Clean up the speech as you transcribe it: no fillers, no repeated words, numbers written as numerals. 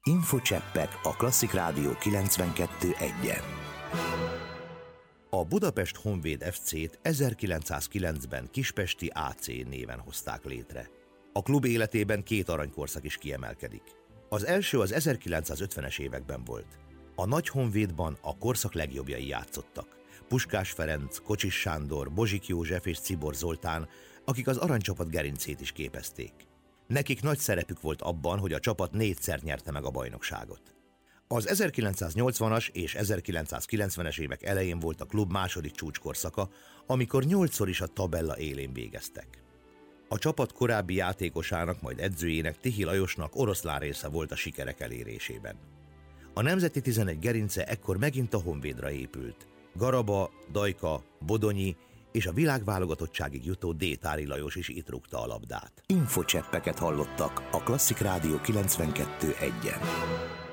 Infocseppek a Klasszik Rádió 92.1-en. A Budapest Honvéd FC-t 1909-ben Kispesti AC néven hozták létre. A klub életében 2 aranykorszak is kiemelkedik. Az első az 1950-es években volt. A Nagy Honvédban a korszak legjobbjai játszottak. Puskás Ferenc, Kocsis Sándor, Bozsik József és Czibor Zoltán, akik az aranycsapat gerincét is képezték. Nekik nagy szerepük volt abban, hogy a csapat 4-szer nyerte meg a bajnokságot. Az 1980-as és 1990-es évek elején volt a klub második csúcskorszaka, amikor 8-szor is a tabella élén végeztek. A csapat korábbi játékosának, majd edzőjének, Tichy Lajosnak oroszlán része volt a sikerek elérésében. A Nemzeti 11 gerince ekkor megint a Honvédra épült. Garaba, Dajka, Bodonyi és a világválogatottságig jutó Détári Lajos is itt rúgta a labdát. Infocseppeket hallottak a Klasszik Rádió 92.1-en.